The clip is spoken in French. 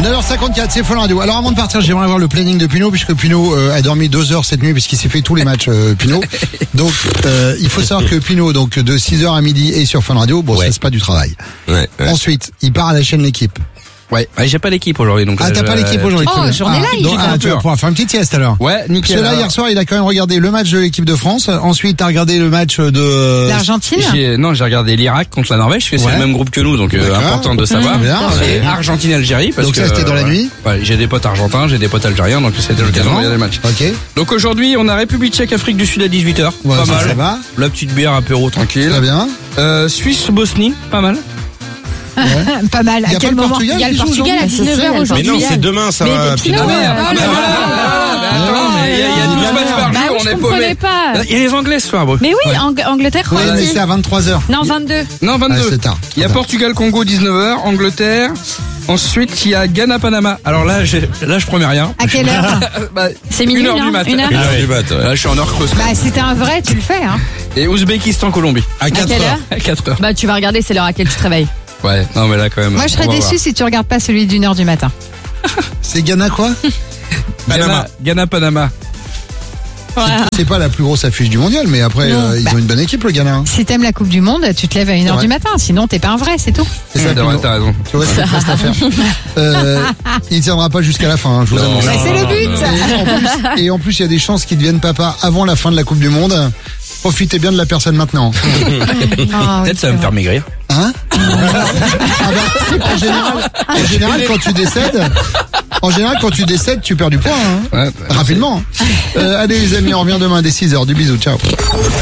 9h54, c'est Fun Radio. Alors avant de partir, j'aimerais avoir le planning de Pinot, puisque Pinot a dormi 2 heures cette nuit, puisqu'il s'est fait tous les matchs Pinot. Donc il faut savoir que Pinot, donc de 6h à midi, est sur Fun Radio. Bon, ça c'est pas du travail. Ensuite, il part à la chaîne L'équipe. Ouais, j'ai pas l'équipe aujourd'hui, donc. Ah, t'as pas l'équipe aujourd'hui. Oh, journée live. Donc, tu vas pouvoir faire une petite sieste alors. Ouais, nickel. Parce que là, hier soir, il a quand même regardé le match de l'équipe de France. Ensuite, t'as regardé le match de l'Argentine. J'ai regardé l'Irak contre la Norvège, parce que c'est le même groupe que nous, donc important de savoir. Et Argentine-Algérie, parce donc que. Donc ça, c'était dans la nuit. Ouais, j'ai des potes argentins, j'ai des potes algériens, donc c'était l'occasion de regarder le match. Ok. Donc aujourd'hui, on a République Tchèque, Afrique du Sud à 18h. Ouais, pas mal. Ça va. La petite bière apéro tranquille. Très bien. Suisse-Bosnie, pas mal. Ouais. Pas mal. À quel moment? Il y a le Portugal à 19h aujourd'hui. Mais non, c'est demain, ça va. Il y a 12 matchs par jour, on est paumé. Il y a les Anglais ce soir, bro. Mais oui, Angleterre, ouais, mais c'est à 23h. Non, 22. Non, 22. Ah, c'est tard. Il y a Portugal-Congo 19h, Angleterre. Ensuite, il y a Ghana-Panama. Alors là, je promets rien. À quelle heure? C'est minuit, 1h du matin. 1h du matin. Là, je suis en heure creuse. Bah, si t'es un vrai, tu le fais, hein. Et Ouzbékistan-Colombie. À 4h. À 4h. Bah, tu vas regarder, c'est l'heure à laquelle tu te réveilles. Ouais, non, mais là, quand même. Moi, je serais déçu si tu regardes pas celui d'1h du matin. C'est Ghana quoi? Ghana-Panama. Voilà. C'est pas la plus grosse affiche du mondial, mais après, ils ont une bonne équipe, le Ghana. Si t'aimes la Coupe du Monde, tu te lèves à 1h du matin. Sinon, t'es pas un vrai, c'est tout. C'est ça, t'as raison. Tu vois, c'est cette affaire. Il tiendra pas jusqu'à la fin, hein, je vous annonce. Bah, c'est le but. Et en plus, il y a des chances qu'il devienne papa avant la fin de la Coupe du Monde. Profitez bien de la personne maintenant. Peut-être ça va me faire maigrir. Hein? En général, quand tu décèdes, tu perds du poids, hein. Ouais, rapidement. Allez les amis, on revient demain dès 6h. Du bisou, ciao.